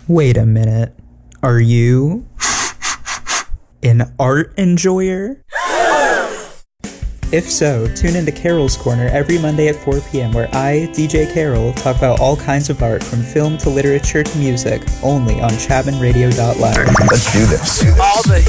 Wait a minute. Are you an art enjoyer? If so, tune into Carol's Corner every Monday at 4 p.m. where I, DJ Carol, talk about all kinds of art from film to literature to music, only on ChapmanRadio.live. Let's do this. All the